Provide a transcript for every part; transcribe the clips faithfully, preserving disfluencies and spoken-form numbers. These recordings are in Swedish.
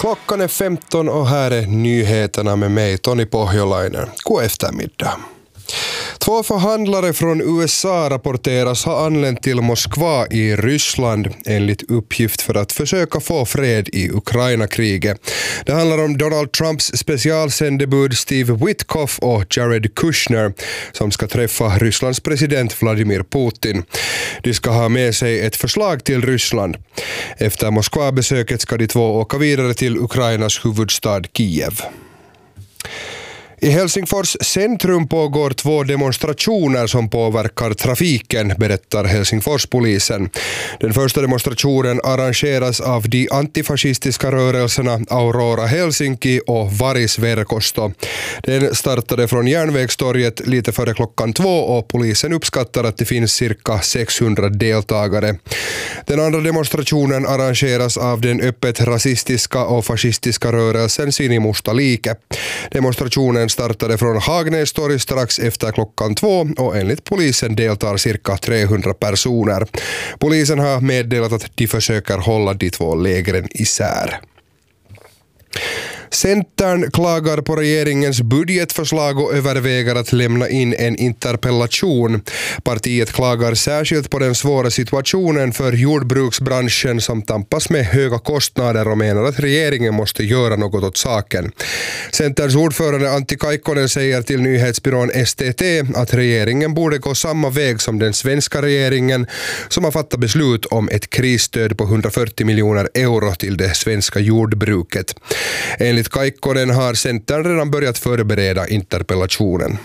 Klockan är femton och här är nyheterna med mig, Tony Pohjolainen. God eftermiddag. Två förhandlare från U S A rapporteras ha anlänt till Moskva i Ryssland enligt uppgift för att försöka få fred i Ukraina-kriget. Det handlar om Donald Trumps specialsändebud Steve Witkoff och Jared Kushner som ska träffa Rysslands president Vladimir Putin. De ska ha med sig ett förslag till Ryssland. Efter Moskva-besöket ska de två åka vidare till Ukrainas huvudstad Kiev. I Helsingfors centrum pågår två demonstrationer som påverkar trafiken, berättar Helsingforspolisen. Den första demonstrationen arrangeras av de antifascistiska rörelserna Aurora Helsinki och Varis Verkosto. Den startade från Järnvägstorget lite före klockan två och polisen uppskattar att det finns cirka sexhundra deltagare. Den andra demonstrationen arrangeras av den öppet rasistiska och fascistiska rörelsen Sinimusta Liike. Demonstrationen startade från Hagnästorg strax efter klockan två och enligt polisen deltar cirka trehundra personer. Polisen har meddelat att de försöker hålla de två lägren isär. Centern klagar på regeringens budgetförslag och överväger att lämna in en interpellation. Partiet klagar särskilt på den svåra situationen för jordbruksbranschen som tampas med höga kostnader och menar att regeringen måste göra något åt saken. Centerns ordförande Antti Kaikkonen säger till nyhetsbyrån S T T att regeringen borde gå samma väg som den svenska regeringen som har fattat beslut om ett krisstöd på hundrafyrtio miljoner euro till det svenska jordbruket. Enligt Kaikkonen har Centern redan börjat förbereda interpellationen.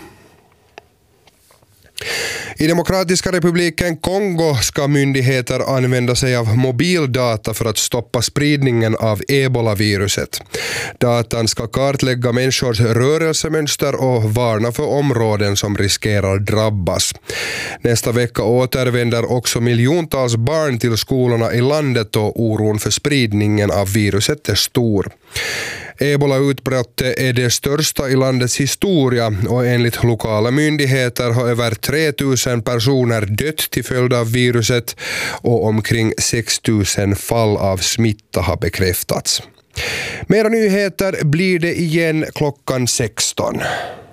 I Demokratiska republiken Kongo ska myndigheter använda sig av mobildata för att stoppa spridningen av ebola-viruset. Datan ska kartlägga människors rörelsemönster och varna för områden som riskerar drabbas. Nästa vecka återvänder också miljontals barn till skolorna i landet och oron för spridningen av viruset är stor. Ebola-utbrottet är det största i landets historia och enligt lokala myndigheter har över tre tusen personer dött till följd av viruset och omkring sex tusen fall av smitta har bekräftats. Mera nyheter blir det igen klockan sexton.